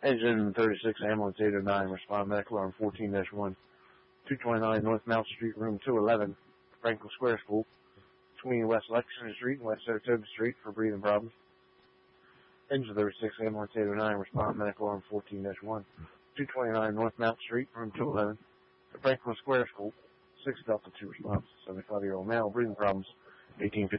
Engine 36, ambulance 809, respond medical arm 14-1. 229 North Mount Street, room 211, Franklin Square School, between West Lexington Street and West Saratoga Street for breathing problems. Engine 36, ambulance 809, respond medical arm 14-1. 229 North Mount Street, room 211, Franklin Square School, 6 Delta 2 response, 75-year-old male, breathing problems, 1850.